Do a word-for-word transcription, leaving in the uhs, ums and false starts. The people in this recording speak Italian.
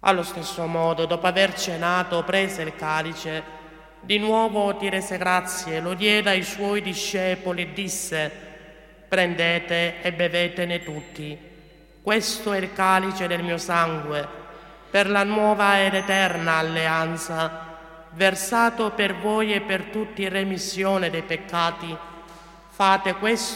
Allo stesso modo, dopo aver cenato, prese il calice, di nuovo ti rese grazie, lo diede ai suoi discepoli e disse: prendete e bevetene tutti. Questo è il calice del mio sangue, per la nuova ed eterna alleanza, versato per voi e per tutti in remissione dei peccati. Fate questo